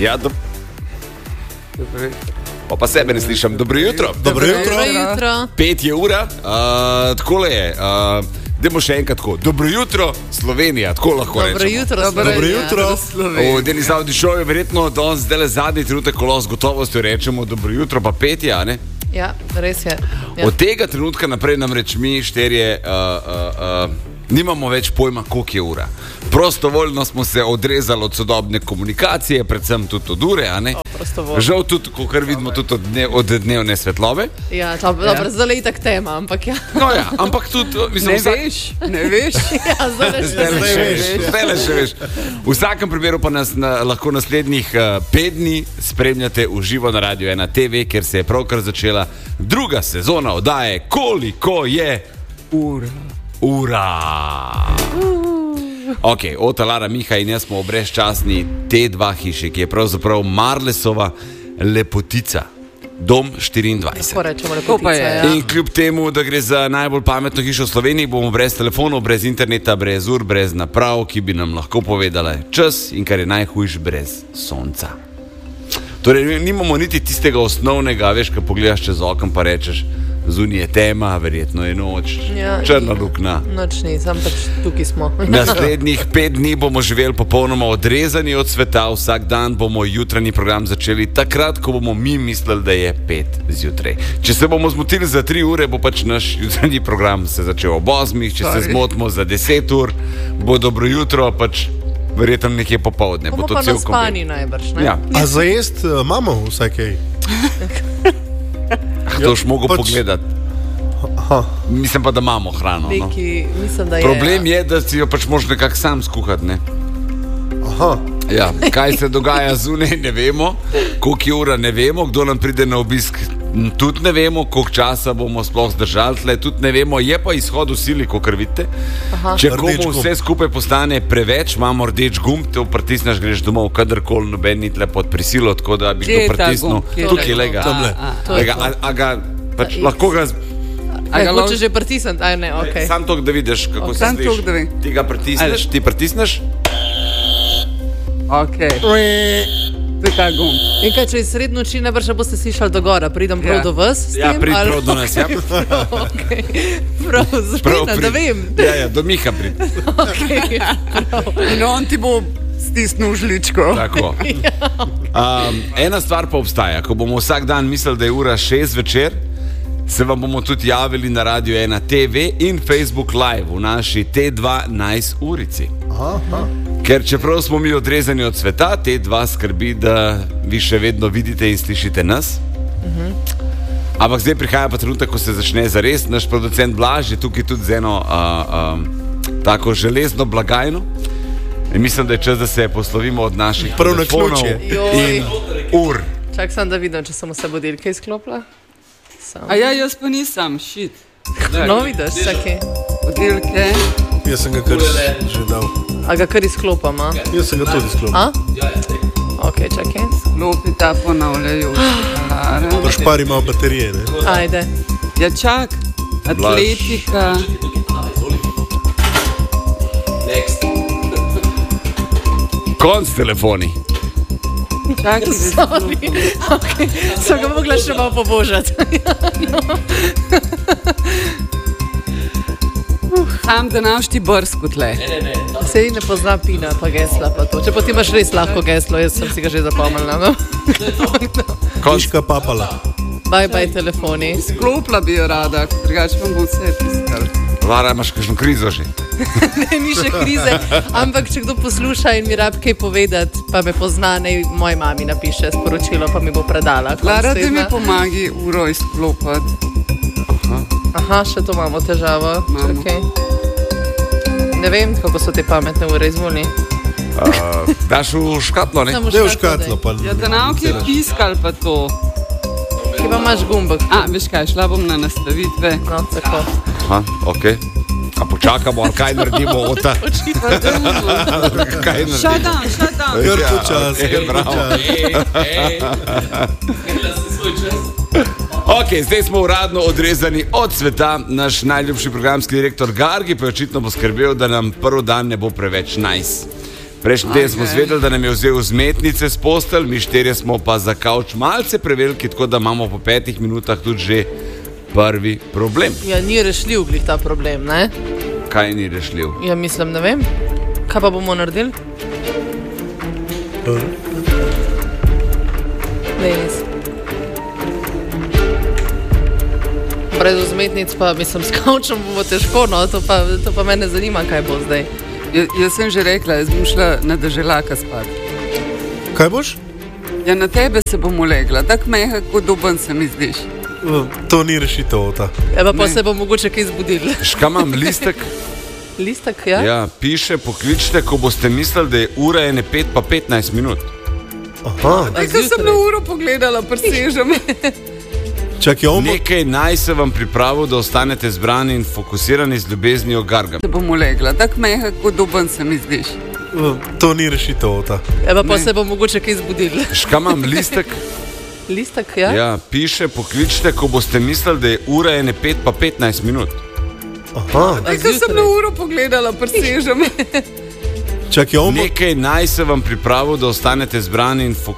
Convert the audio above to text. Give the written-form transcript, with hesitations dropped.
Ja, pa sebe ne slišam. Dobro jutro. Dobro jutro. 5 je ura, takole je. Dajmo še enkrat tako. Dobro jutro, Slovenija, tako lahko rečemo. Dobro jutro. V Denis Audi Show je verjetno danes zdaj zadnji trenutek, ko z gotovostjo rečemo dobro jutro, pa 5 je, ne? Ja, res je. Ja. Od tega trenutka naprej namreč mi šterje nimamo več pojma, koliko je ura. Prostovoljno smo se odrezali od sodobne komunikacije, predvsem tudi od ure, a ne? Žal tudi, kar vidimo, tudi od dnevne svetlobe. Ja, dobro, zdaj je itak tema, ampak ja. No ja, ampak tudi, mislim, Ne veš. Ja, zdaj še veš. V vsakem primeru pa nas lahko naslednjih 5 dni spremljate v živo na Radio 1 TV, kjer se je pravkar začela druga sezona oddaje Koliko je ura. Ok, Ota, Lara, Miha in jaz smo v brezčasni T2 hiši, ki je pravzaprav Marlesova lepotica. Dom 24. Rečemo, lepotica, ja. In kljub temu, da gre za najbolj pametno hišo v Sloveniji, bomo brez telefonov, brez interneta, brez ur, brez naprav, ki bi nam lahko povedala čas in kar je najhujš, brez sonca. Torej, nimamo niti tistega osnovnega, veš, ko pogledaš čez okno pa rečeš, zunaj je tema, verjetno je noč, ja, črna luknja. Noč ni, sam pač tukaj smo. Naslednjih 5 dni bomo živeli popolnoma odrezani od sveta, vsak dan bomo jutranji program začeli takrat, ko bomo mi mislili, da je 5 zjutraj. Če se bomo zmotili za 3 ure, bo pač naš jutranji program se začel ob 8, če se zmotimo za 10 ur, bo dobro jutro, pač verjetno nekje popoldne. Bomo pa naspani najbrž, ne? Ja. A za jest imamo vsaj kaj? To boš mogel pogledati. Mislim pa, da imamo hrano. Neki, mislim, da problem je, da si jo pač moraš nekako sam skuhati, ne? Aha. Ja, kaj se dogaja zunaj, ne vemo, koliko je ura, ne vemo, kdo nam pride na obisk, tudi ne vemo, koliko časa bomo sploh zdržali tle, tudi ne vemo, je pa izhod v sili, kakor vidite. Če komu vse skupaj postane preveč, imamo rdeč gumb, te pritisneš, greš domov, kadarkoli, noben ni tle pod prisilo, tako da bi kdo pritisnil. Tukaj lega. Lahko ga... Hoče že pritisniti, aj ne, okej. Sam toliko, da vidiš, kako se sliš. Ti ga pritisneš, ti pritisneš. Okej. Tukaj gum. In kaj, če iz sred noči najbrž boste slišali do gora, pridem prav do vas s tem? Ja, prid prav do nas, ja. Okej, prav, zbina, da vem. Ja, do Miha prid. Okej, prav. In on ti bo stisnil žličko. Tako. Ena stvar pa obstaja, ko bomo vsak dan mislili, da je ura 6 večer, se vam bomo tudi javili na Radio 1 TV in Facebook Live v naši T2 Nice urici. Aha. Ker čeprav smo mi odrezani od sveta, T2 skrbi, da vi še vedno vidite in slišite nas. Ampak zdaj prihaja pa trenutek, ko se začne zares. Naš producent Blaž je tukaj tudi z eno tako železno blagajno. In mislim, da je čas, da se poslovimo od naših telefonov in ur. Čak sem, da vidim, če sem vse budilke izklopila. A ja, jaz pa nisem, shit. No, vidiš, čakaj. Budilke. Jaz sem ga kar že dal. A ga kar izklopam, a? Jaz sem ga tudi izklopil. Ok, čakaj. Klopi ta ponavljajoč. Pošpari malo baterije, ne? Ajde. Ja, čak. Atletika. Konc telefoni. Čakaj, sorry. Okay. Sem ga mogla še malo pobožati. Sam da naš ti brsko tle. Sej ne pozna pina pa gesla pa to. Če pa ti imaš res lahko geslo, jaz sem si ga že zapomnila. No? Kiška papala. Bye telefoni. Sklopla bi jo rada, drugače vam bom vse tiskal. Lara, imaš kakšno krizo že? Ne, ni še krize, ampak če kdo posluša in mi rab kaj povedati, pa me pozna, naj moji mami napiše sporočilo, pa mi bo predala. Lara, da mi pomagi uro izklopati. Aha, še to imamo težavo. Okay. Ne vem, kako so te pametne ure, izvoli. Daš v škatlo, ne? Ne v škatlo, pa... Ja, da navk je piskal pa to. Kje pa imaš gumbek? Veš kaj, šla bom na nastavitve. No, tako. Aha, okej. A počakamo, ali kaj naredimo, Ota? Kaj naredimo? Shut down. Kar počas. Ok, zdaj smo uradno odrezani od sveta. Naš najljubši programski direktor Gargi pa je očitno poskrbel, da nam prvi dan ne bo preveč nice. Prejšnji teden smo zvedeli, da nam je vzel vzmetnice s postelj, mi štirje smo pa za kavč malce preveliki, tako da imamo po 5 minutah tudi že prvi problem. Ja, ni rešljiv glih ta problem, ne? Kaj ni rešljiv? Ja, mislim, ne vem. Kaj pa bomo naredili? Denis. Brez vzmetnic pa, mislim, s kavčem bomo težko, no, to pa mene zanima, kaj bo zdaj. Jaz sem že rekla, jaz bom šla na deželaka spat. Kaj boš? Ja, na tebe se bom ulegla, tako mehak, kot doben se mi zdiš. To ni rešitev, ta. Evo pa se bo mogoče kaj zbudili. Škaj imam listek? Listek, ja? Ja, piše, pokličite, ko boste mislili, da je ura 5 pa 15 minut. Aha. Tako sem na uro pogledala, presežem. Čakaj, Nekaj naj se vam pripravil, da ostanete zbrani in fokusirani z ljubeznijo Gargam. Se bom ulegla, tako mehak, kot doben se mi zdiš. To ni rešitev, ta. Evo pa se bo mogoče kaj zbudili. Škaj imam listek? Listek, ja? Ja, piše, pokličite, ko boste mislili, da je ura 5 pa 15 minut. Aha. Tako sem na uro pogledala, presežem. Čakaj, Nekaj naj se vam pripravil, da ostanete zbrani in fokusirani.